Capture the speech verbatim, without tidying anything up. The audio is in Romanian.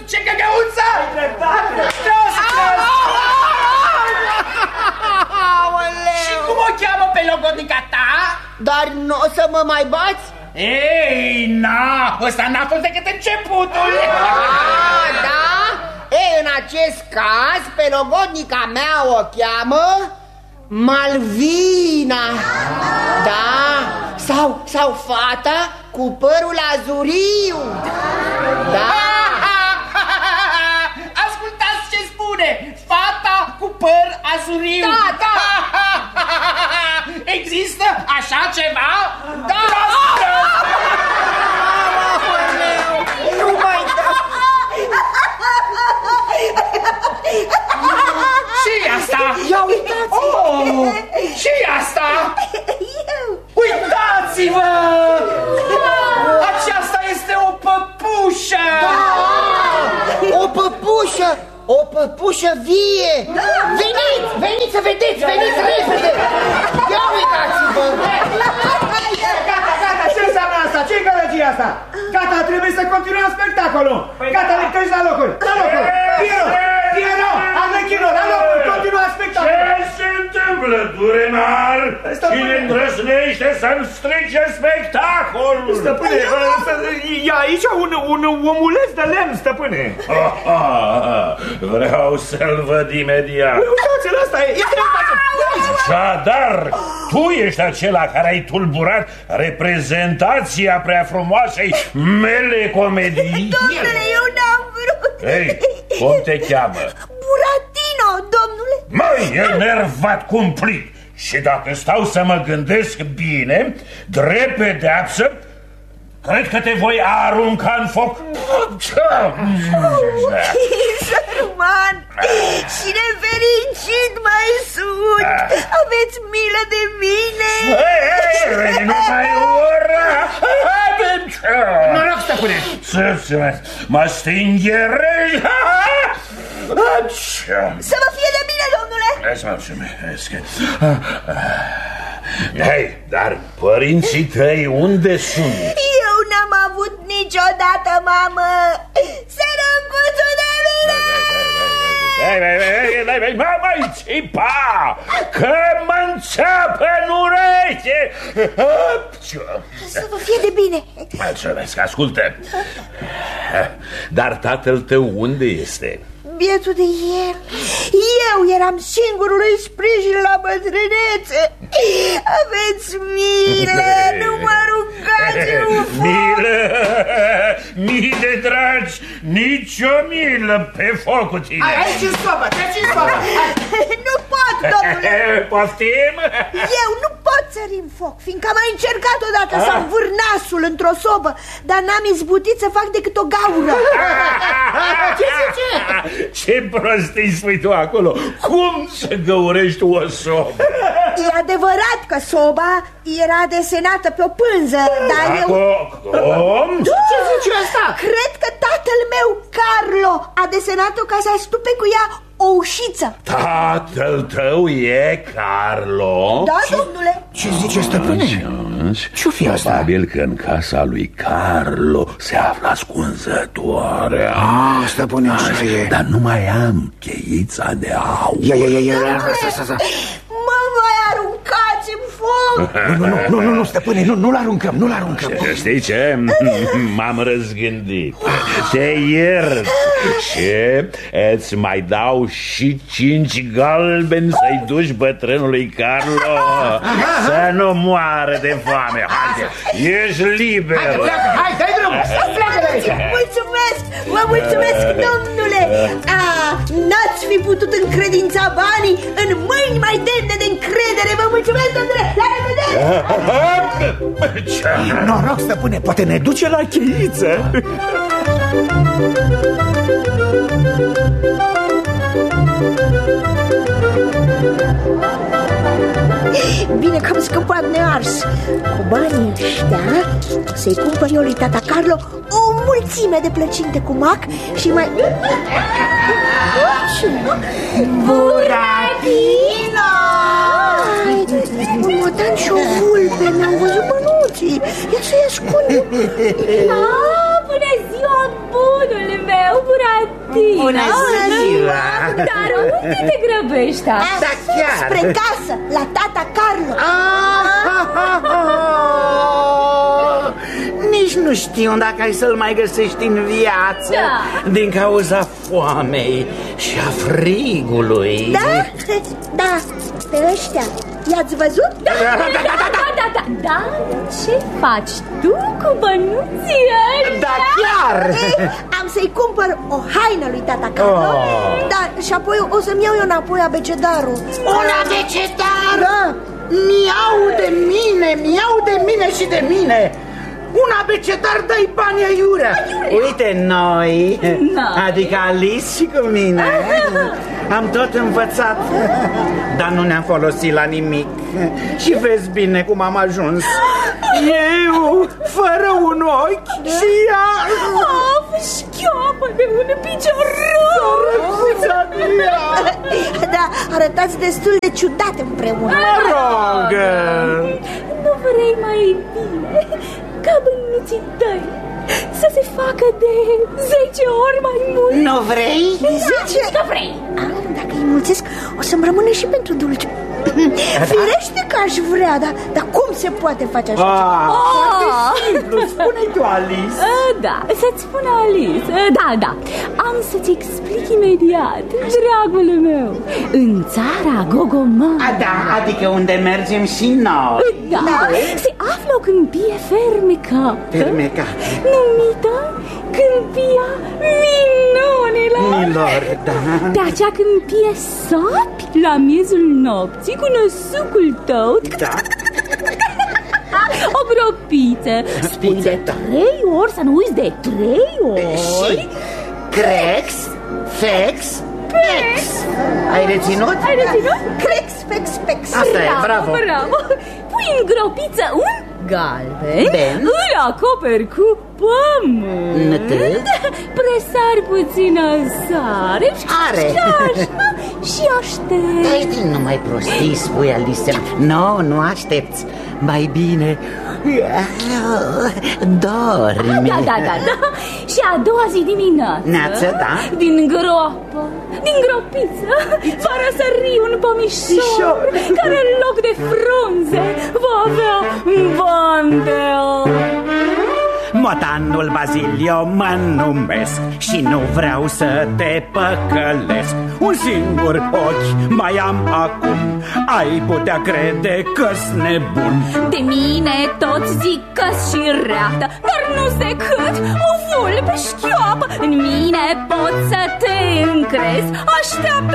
ce găgăuță! Și cum o cheamă pe logodnica ta? Dar nu o să mă mai bați? Ei, na, ăsta n-a fost decât începutul. Ah, da? Ei, în acest caz, pe logodnica mea o cheamă Malvina. Da? Sau, sau fata cu părul azuriu. Da? Ascultați ce spune, fata cu păr azuriu. Da, da. Există așa ceva? Da. Nu mai da. Și asta? Ia uitați! Oh, și asta? Uitați-vă! Aceasta este o păpușă! Da! O păpușă! O păpușă vie! Veniți! Veniți să vedeți! Veniți repede! Ia uitați-vă! Gata, gata! Ce înseamnă asta? Ce-i gălăgie asta? Gata, trebuie să continuăm spectacolul! Gata, lectări la locuri! La locuri! Piero! Piero! Arlechino! La locuri! Continua spectacolul! Ce se întâmplă, Durenar? Cine îndrăznește să-mi strice spectacolul? Stăpâne, e aici un, un omuleț de lemn, stăpâne! Vreau să-l văd imediat. Uitați-l, ăsta e! Așadar, tu ești acela care ai tulburat reprezentația prea frumoasei mele comedii? Domnule, eu n-am vrut. Ei, cum te cheamă? Buratino, domnule. Măi, enervat cumplit. Și dacă stau să mă gândesc bine, drept pedeapsă, cred că te voi arunca în foc. Sărman și nefericit mai sunt. Aveți milă de mine. Ei, nu mai ura. Noroc, stăpâne. Să mă stingherești. Să vă fie de bine, domnule. Să mă mulțumesc. Hei, dar părinții tăi unde sunt? Eu n-am avut niciodată mamă. Sărăcuțul de mine. Mă mai țipa, că mă înțeapă în ureche. Să vă fie de bine. Mulțumesc, ascultă. Dar tatăl tău unde este? Bietul de el. Eu eram singurul lui sprijin la bătrânețe. Aveți milă, nu mă aruncați în foc. Milă, mii de dragi, nici o milă pe foc cu tine. Aici în sobă, treci în sobă. Nu pot, domnule. Poftim? Eu nu pot sări în foc, fiindcă am mai încercat odată să învâr nasul într-o sobă, dar n-am izbutit să fac decât o gaură. Ce zice? Ce prostii spui tu acolo? Cum să găurești o sobă? E adevărat că soba era desenată pe o pânză, dar eu... Cum? Ce zice asta? Cred că tatăl meu, Carlo, a desenat-o ca să astupe cu ea o ușiță. Tatăl tău e Carlo? Da, domnule. Ce zice, stăpâne? Ce-o fi asta? Probabil că în casa lui Carlo se află ascunzătoarea. Ah, stăpâne, așa e. Dar nu mai am cheița de aur. Ia, ia, ia, ia, ia. Mă voi aruncați în foc. Nu, nu, nu, nu, nu, stăpâne, nu, nu-l aruncăm, nu-l aruncăm. Știi ce? M-am răzgândit. Te iert și îți mai dau și cinci galbeni să-i duci bătrânului Carlo să nu moară de foame. Haide, ești liber. Haide, pleacă, hai, dai drumul, pleacă de aici. Mulțumesc, vă mulțumesc, domnule. N-ați fi putut încredința banii în mâini mai demne de încredere. Vă mulțumesc, domnule, la revedere. Noroc, stăpâne, poate ne duce la cheiță. Bine că am scăpat nears. Cu banii ăștia să-i cumpăr eu lui tata Carlo o mulțime de plăcinte cu mac și mai... Buratino! Un motan și o vulpe mi-au văzut bănuții. Ia să-i ascund. Ah, bună ziua, bunul meu, Buratino! Bună ziua! Dar unde te grăbești așa? Da, chiar. Spre casă, la tata Carlo. Nici nu știu dacă ai să-l mai găsești în viață. Da. Din cauza foamei și a frigului. Da? Da, pe ăștia i-ați văzut? Da, da, da, da, da, da, da. Dar ce faci tu cu bănuții ăștia? Da, chiar. Ei, am să-i cumpăr o haină lui tata Carlo. Oh. Da, și apoi o să-mi iau eu înapoi abecedarul. Un abecedar? Da. Mi-au de mine, mi-au de mine și de mine. Un abecedar, dai bani aiurea. Uite noi, Da. adică Alice și cu mine, am tot învățat, dar nu ne-am folosit la nimic. Și vezi bine cum am ajuns. Eu, fără un ochi și ea Of, șchioapă de un picior rău. Da, arătați destul de ciudat împreună. Mă rog. Nu vrei mai bine ca bănuții tăi să se facă de zece ori mai mult? Nu vrei? Zice Că vrei. Ah, dacă îi mulțesc, o să-mi rămână și pentru dulce. Firește că aș vrea, dar, dar cum se poate face așa ceva? Ah, foarte Ah. simplu, spune-i tu, Alice. Ah, Da, să-ți spun Alice. Ah, Da, da, am să-ți explic imediat, dragul meu. În țara Gogomar, A, da, adică unde mergem și noi. da, se află o câmpie fermecată, Fermecată. numită Câmpia Minunilor. Milor, da. De acea câmpie sapi la miezul nopții cu năsucul tău, Da. o gropiță. Spui de da. trei ori, să nu uiți de trei ori. Și Crex, Fex, Pex. Ai reținut? Ai reținut? Crex, pex, pex. Asta e, bravo. Bravo. Pui în gropiță un galben, Ben. îl acoperi cu pământ, Nătât. presari puțină sare Are. și așa, și aștept. Dai din numai prostii, spui Alice. Nu, nu aștepți. Mai bine dormi. Da, da, da, da. Și a doua zi dimineață, Neață, da. din gropă, din gropiță, va răsări un pomișor care în loc de frunze va avea bandel. Motanul Bazilio mă numesc și nu vreau să te păcălesc. Un singur ochi mai am acum, ai putea crede că-s nebun. De mine toți zic că-s și reată, dar nu-s decât o vulpe șchioapă. În mine poți să te încrezi, așteaptă